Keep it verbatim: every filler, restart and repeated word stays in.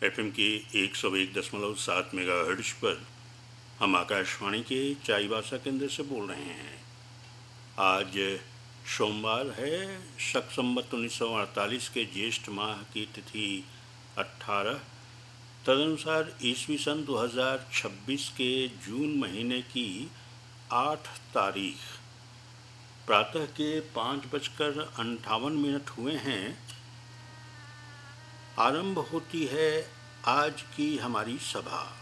FM के एक सौ एक दशमलव सात मेगाहर्ट्ज पर हम आकाशवाणी के चाईबासा केंद्र से बोल रहे हैं। आज सोमवार है, शक संवत उन्नीस सौ अड़तालीस के ज्येष्ठ माह की तिथि अट्ठारह, तदनुसार ईस्वी सन दो हज़ार छब्बीस के जून महीने की आठ तारीख प्रातः के पाँच बजकर अंठावन मिनट हुए हैं। आरंभ होती है आज की हमारी सभा।